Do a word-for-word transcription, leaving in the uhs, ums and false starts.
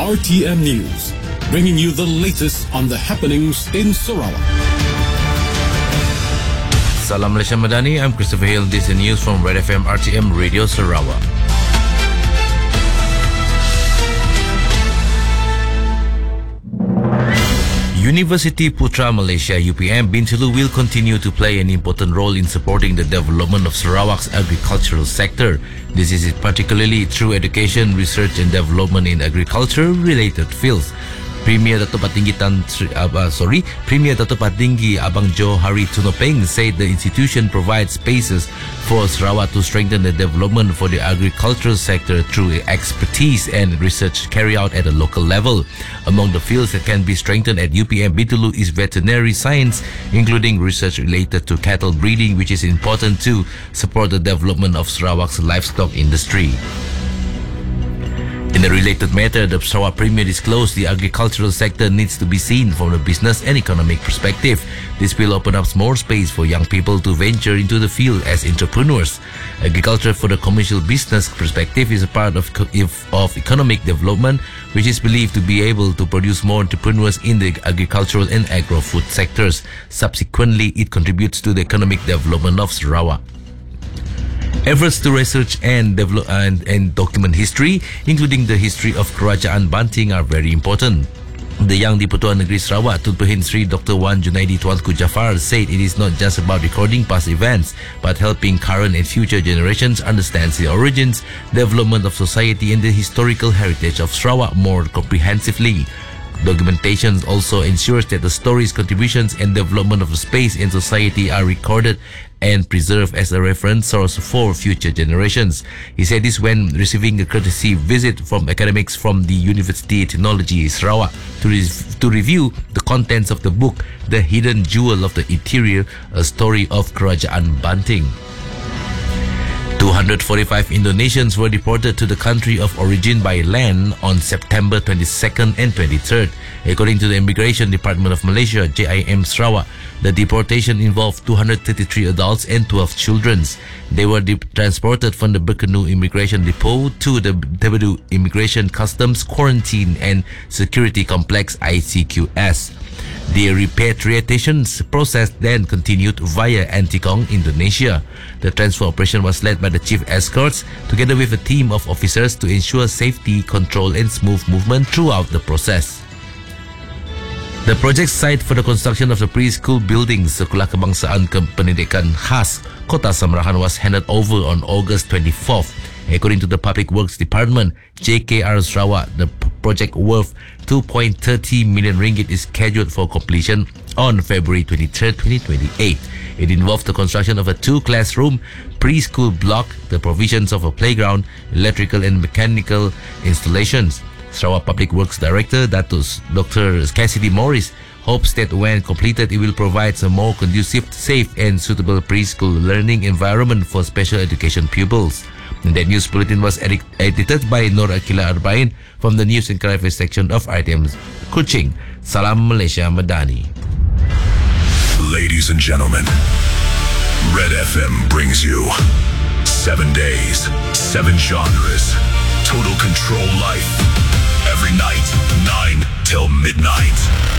R T M News, bringing you the latest on the happenings in Sarawak. Salam Malaysia Madani, I'm Christopher Hill. This is news from Red F M R T M Radio Sarawak. University Putra Malaysia U P M Bintulu will continue to play an important role in supporting the development of Sarawak's agricultural sector. This is particularly through education, research and development in agriculture-related fields. Premier Dato' Patinggi Tan uh, sorry, Premier Dato' Patinggi Abang Jo Hari Tunopeng said the institution provides spaces for Sarawak to strengthen the development for the agricultural sector through expertise and research carried out at a local level. Among the fields that can be strengthened at U P M Bintulu is veterinary science, including research related to cattle breeding, which is important to support the development of Sarawak's livestock industry. In a related matter, the Sarawak Premier disclosed the agricultural sector needs to be seen from a business and economic perspective. This will open up more space for young people to venture into the field as entrepreneurs. Agriculture for the commercial business perspective is a part of, of economic development, which is believed to be able to produce more entrepreneurs in the agricultural and agro-food sectors. Subsequently, it contributes to the economic development of Sarawak. Efforts to research and develop and, and document history, including the history of Kerajaan Banting, are very important. The Yang di-Pertuan Negeri Sarawak, Tun Pehin Sri Doctor Wan Junaidi Tuanku Jafar, said it is not just about recording past events, but helping current and future generations understand the origins, development of society and the historical heritage of Sarawak more comprehensively. Documentation also ensures that the stories, contributions and development of the space in society are recorded and preserved as a reference source for future generations. He said this when receiving a courtesy visit from academics from the University Technology Sarawak to, re- to review the contents of the book The Hidden Jewel of the Interior, a story of Kerajaan Banting. two hundred forty-five Indonesians were deported to the country of origin by land on September twenty-second and twenty-third. According to the Immigration Department of Malaysia, J I M Sarawak, the deportation involved two hundred thirty-three adults and twelve children. They were de- transported from the Berkenu Immigration Depot to the Tebedu Immigration Customs Quarantine and Security Complex I C Q S. The repatriation process then continued via Antikong, Indonesia. The transfer operation was led by the chief escorts together with a team of officers to ensure safety, control and smooth movement throughout the process. The project site for the construction of the preschool building Sekolah Kebangsaan Kependidikan Khas Kota Samarahan was handed over on August twenty-fourth. According to the Public Works Department, J K R Sarawak, the project worth two point three zero million ringgit is scheduled for completion on February twenty-third, twenty twenty-eight. It involved the construction of a two-classroom preschool block, the provisions of a playground, electrical and mechanical installations. Sarawak Public Works Director Datus Doctor Cassidy Morris hopes that when completed, it will provide a more conducive, safe and suitable preschool learning environment for special education pupils. And that news bulletin was edit- edited by Nur Akila Arbain from the News and Current Affairs section of R T M's Kuching. Salam Malaysia Madani. Ladies and gentlemen, Red F M brings you seven days, seven genres, total control life. Every night, nine till midnight.